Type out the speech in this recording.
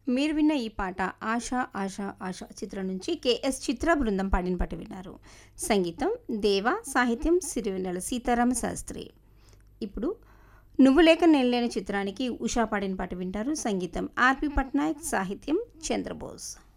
మీరు విన్న ఈ పాట 'ఆశ ఆశ ఆశ' చిత్రం నుంచి కేఎస్ చిత్ర బృందం పాడిన పాట విన్నారు. సంగీతం దేవ, సాహిత్యం సిరివెన్నెల సీతారామ శాస్త్రి. ఇప్పుడు 'నువ్వు లేక నేను లేని' చిత్రానికి ఉషా పాడిన పాట వింటారు. సంగీతం ఆర్పి పట్నాయక్, సాహిత్యం చంద్రబోస్.